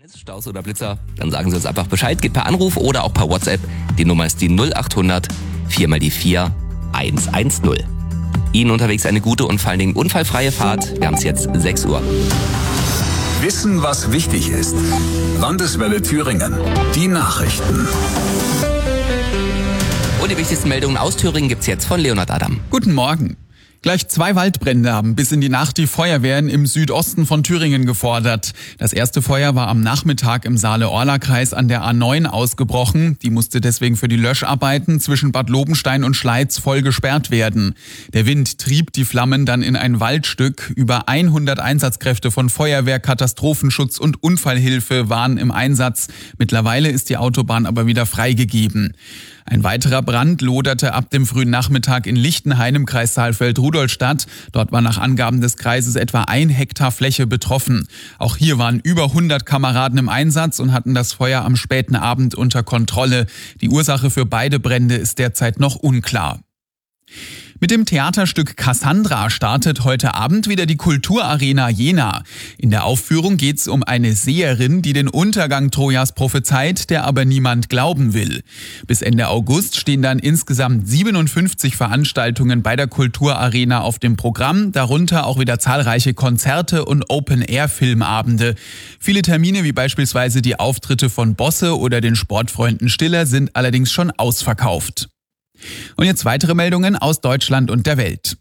Staus oder Blitzer, dann sagen Sie uns einfach Bescheid, geht per Anruf oder auch per WhatsApp. Die Nummer ist die 0800 4x4 110. Ihnen unterwegs eine gute und vor allen Dingen unfallfreie Fahrt. Wir haben es jetzt 6 Uhr. Wissen, was wichtig ist. Landeswelle Thüringen. Die Nachrichten. Und die wichtigsten Meldungen aus Thüringen gibt's jetzt von Leonhard Adam. Guten Morgen. Gleich 2 Waldbrände haben bis in die Nacht die Feuerwehren im Südosten von Thüringen gefordert. Das erste Feuer war am Nachmittag im Saale-Orla-Kreis an der A9 ausgebrochen. Die musste deswegen für die Löscharbeiten zwischen Bad Lobenstein und Schleiz voll gesperrt werden. Der Wind trieb die Flammen dann in ein Waldstück. Über 100 Einsatzkräfte von Feuerwehr, Katastrophenschutz und Unfallhilfe waren im Einsatz. Mittlerweile ist die Autobahn aber wieder freigegeben. Ein weiterer Brand loderte ab dem frühen Nachmittag in Lichtenhain im Kreis Saalfeld-Rudolstadt. Dort war nach Angaben des Kreises etwa 1 Hektar Fläche betroffen. Auch hier waren über 100 Kameraden im Einsatz und hatten das Feuer am späten Abend unter Kontrolle. Die Ursache für beide Brände ist derzeit noch unklar. Mit dem Theaterstück Cassandra startet heute Abend wieder die Kulturarena Jena. In der Aufführung geht's um eine Seherin, die den Untergang Trojas prophezeit, der aber niemand glauben will. Bis Ende August stehen dann insgesamt 57 Veranstaltungen bei der Kulturarena auf dem Programm, darunter auch wieder zahlreiche Konzerte und Open-Air-Filmabende. Viele Termine wie beispielsweise die Auftritte von Bosse oder den Sportfreunden Stiller sind allerdings schon ausverkauft. Und jetzt weitere Meldungen aus Deutschland und der Welt.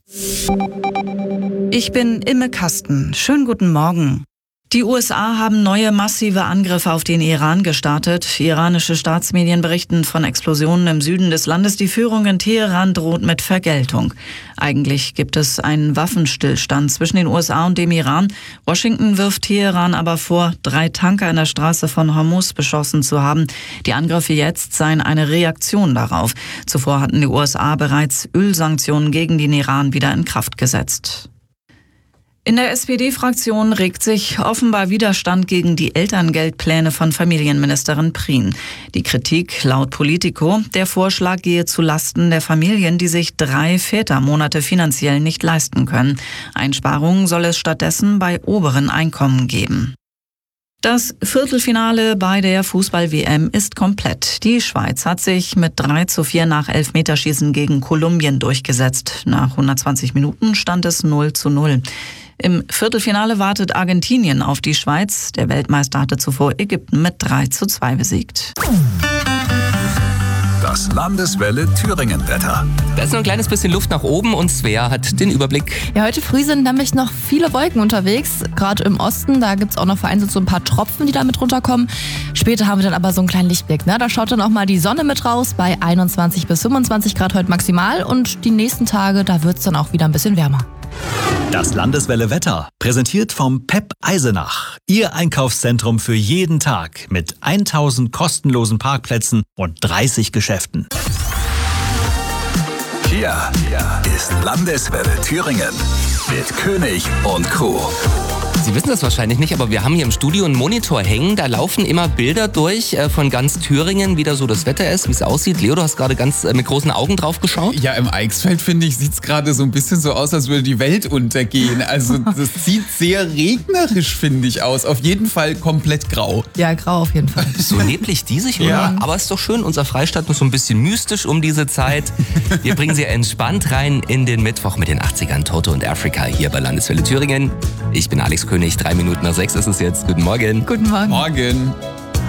Ich bin Imme Kasten. Schönen guten Morgen. Die USA haben neue massive Angriffe auf den Iran gestartet. Iranische Staatsmedien berichten von Explosionen im Süden des Landes. Die Führung in Teheran droht mit Vergeltung. Eigentlich gibt es einen Waffenstillstand zwischen den USA und dem Iran. Washington wirft Teheran aber vor, 3 Tanker in der Straße von Hormuz beschossen zu haben. Die Angriffe jetzt seien eine Reaktion darauf. Zuvor hatten die USA bereits Ölsanktionen gegen den Iran wieder in Kraft gesetzt. In der SPD-Fraktion regt sich offenbar Widerstand gegen die Elterngeldpläne von Familienministerin Prien. Die Kritik laut Politico: Der Vorschlag gehe zu Lasten der Familien, die sich 3 Vätermonate finanziell nicht leisten können. Einsparungen soll es stattdessen bei oberen Einkommen geben. Das Viertelfinale bei der Fußball-WM ist komplett. Die Schweiz hat sich mit 3:4 nach Elfmeterschießen gegen Kolumbien durchgesetzt. Nach 120 Minuten stand es 0:0. Im Viertelfinale wartet Argentinien auf die Schweiz. Der Weltmeister hatte zuvor Ägypten mit 3:2 besiegt. Das Landeswelle Thüringen-Wetter. Da ist noch ein kleines bisschen Luft nach oben und Svea hat den Überblick. Ja, heute früh sind nämlich noch viele Wolken unterwegs, gerade im Osten. Da gibt's auch noch vereinzelt so ein paar Tropfen, die da mit runterkommen. Später haben wir dann aber so einen kleinen Lichtblick. Ne? Da schaut dann auch mal die Sonne mit raus bei 21 bis 25 Grad heute maximal. Und die nächsten Tage, da wird's dann auch wieder ein bisschen wärmer. Das Landeswelle Wetter, präsentiert vom PEP Eisenach. Ihr Einkaufszentrum für jeden Tag mit 1000 kostenlosen Parkplätzen und 30 Geschäften. Hier ist Landeswelle Thüringen mit König und Co. Sie wissen das wahrscheinlich nicht, aber wir haben hier im Studio einen Monitor hängen. Da laufen immer Bilder durch von ganz Thüringen, wie da so das Wetter ist, wie es aussieht. Leo, du hast gerade ganz mit großen Augen drauf geschaut. Ja, im Eichsfeld, finde ich, sieht es gerade so ein bisschen so aus, als würde die Welt untergehen. Also das sieht sehr regnerisch, finde ich, aus. Auf jeden Fall komplett grau. Ja, grau auf jeden Fall. So neblig diesig, oder? Ja. Aber ist doch schön, unser Freistaat ist so ein bisschen mystisch um diese Zeit. Wir bringen Sie entspannt rein in den Mittwoch mit den 80ern. Toto und Africa hier bei Landeswelle Thüringen. Ich bin Alex König, 3 Minuten nach 6 ist es jetzt. Guten Morgen. Guten Morgen. Morgen.